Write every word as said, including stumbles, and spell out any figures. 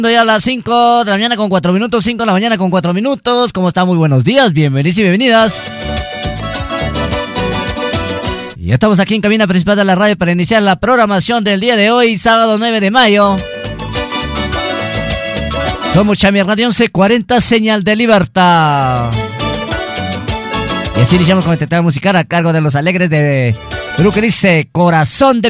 Ya a las cinco de la mañana con cuatro minutos, cinco de la mañana con cuatro minutos. ¿Cómo está? Muy buenos días, bienvenidos y bienvenidas. Ya estamos aquí en cabina principal de la radio para iniciar la programación del día de hoy, sábado nueve de mayo. Somos Chami Radio once cuarenta, señal de libertad. Y así iniciamos con el tentado musical a cargo de los alegres de Perú, que dice Corazón de